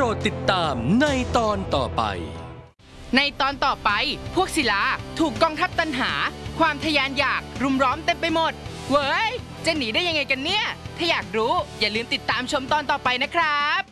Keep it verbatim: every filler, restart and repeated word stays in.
ดติดตามในตอนต่อไปในตอนต่อไปพวกศิลาถูกกองทัพตัณหาความทะยานอยากรุมล้อมเต็มไปหมดเว้ยจะหนีได้ยังไงกันเนี่ยถ้าอยากรู้อย่าลืมติดตามชมตอนต่อไปนะครับ